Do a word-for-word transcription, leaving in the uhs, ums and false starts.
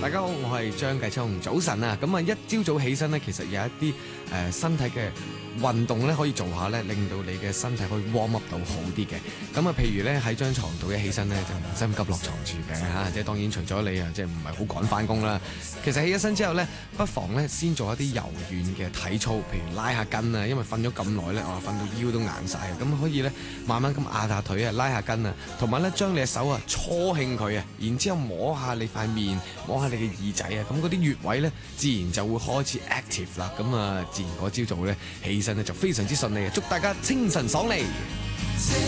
大家好，我係張繼聰，早晨啊！咁啊，一朝早起身咧，其實有一啲誒、呃、身體嘅運動咧，可以做下咧，令到你嘅身體可以 warm up 到好啲嘅。咁啊，譬如咧喺張床度一起身咧，就唔心急落床住嘅嚇。即係當然除咗你啊，即係唔係好趕翻工啦。其實起咗身之後咧，不妨咧先做一啲柔軟嘅體操，譬如拉下筋啊，因為瞓咗咁耐咧，我瞓到腰都硬晒啊。咁可以咧慢慢咁壓下腿啊，拉下筋啊，同埋咧將你嘅手啊搓興佢啊，然之後摸下你塊面，摸下你嘅耳仔啊，咁嗰啲穴位咧自然就會開始 active 啦。咁啊，自然嗰朝早咧起身咧就非常之順利啊！祝大家清晨爽利。